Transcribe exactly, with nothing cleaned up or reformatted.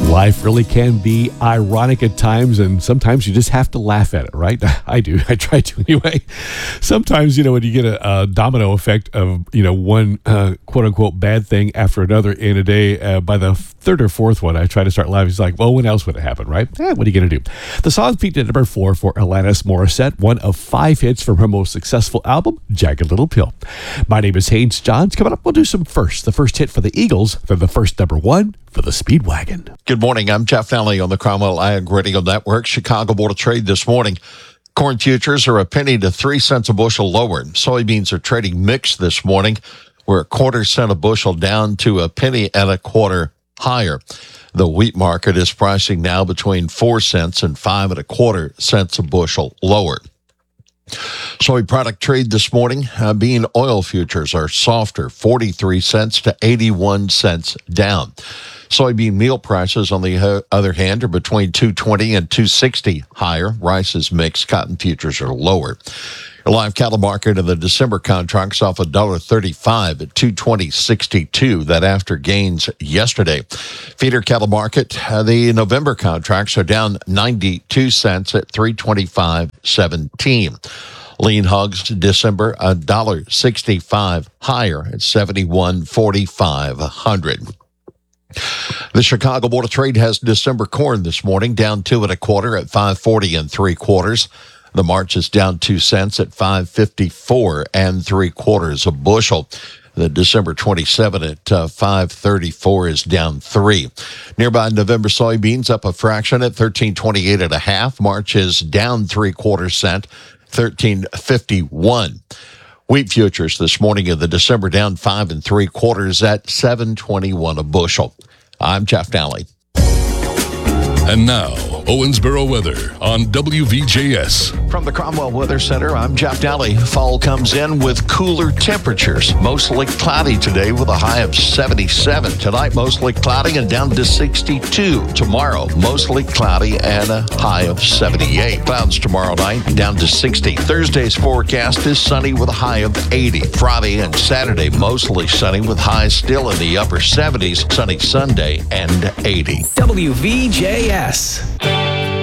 Life really can be ironic at times, and sometimes you just have to laugh at it, right? I do. I try to anyway. Sometimes, you know, when you get a, a domino effect of, you know, one uh, quote-unquote bad thing after another in a day, uh, by the third or fourth one, I try to start laughing. It's like, well, when else would it happen, right? Eh, what are you going to do? The song peaked at number four for Alanis Morissette, one of five hits from her most successful album, Jagged Little Pill. My name is Haynes Johns. Coming up, we'll do some first. The first hit for the Eagles, then the first number one for the Speedwagon. Good morning. I'm Jeff Nally on the Cromwell Ag Radio Network. Chicago Board of Trade this morning. Corn futures are a penny to three cents a bushel lower. Soybeans are trading mixed this morning. We're a quarter cent a bushel down to a penny and a quarter higher. The wheat market is pricing now between four cents and five and a quarter cents a bushel lower. Soy product trade this morning, uh, bean oil futures are softer, forty-three cents to eighty-one cents down. Soybean meal prices, on the other hand, are between two twenty and two sixty higher. Rice is mixed. Cotton futures are lower. The live cattle market in the December contracts off one dollar thirty-five at two twenty sixty-two. That after gains yesterday. Feeder cattle market, uh, the November contracts are down ninety-two cents at three twenty-five seventeen. Lean hogs December one dollar sixty-five higher at seventy-one forty-five a hundred. The Chicago Board of Trade has December corn this morning down two and a quarter at five forty and three quarters. The March is down two cents at five fifty-four and three quarters a bushel. The December twenty-seven at uh, five thirty-four is down three. Nearby November soybeans up a fraction at thirteen twenty-eight and a half. March is down three quarter cent, thirteen fifty-one. Wheat futures this morning in the December down five and three quarters at seven twenty-one a bushel. I'm Jeff Nally. And now, Owensboro weather on W V J S. From the Cromwell Weather Center, I'm Jeff Nally. Fall comes in with cooler temperatures. Mostly cloudy today with a high of seventy-seven. Tonight, mostly cloudy and down to sixty-two. Tomorrow, mostly cloudy and a high of seventy-eight. Clouds tomorrow night, down to sixty. Thursday's forecast is sunny with a high of eighty. Friday and Saturday, mostly sunny with highs still in the upper seventies. Sunny Sunday and eighty. W V J S.